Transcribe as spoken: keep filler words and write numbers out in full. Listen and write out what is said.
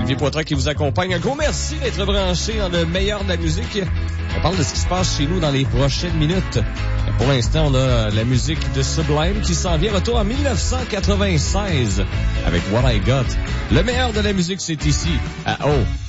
Olivier Poitras qui vous accompagne. Un gros merci d'être branché dans le meilleur de la musique. On parle de ce qui se passe chez nous dans les prochaines minutes. Pour l'instant, on a la musique de Sublime qui s'en vient. Retour en dix-neuf cent quatre-vingt-seize avec What I Got. Le meilleur de la musique, c'est ici, à O.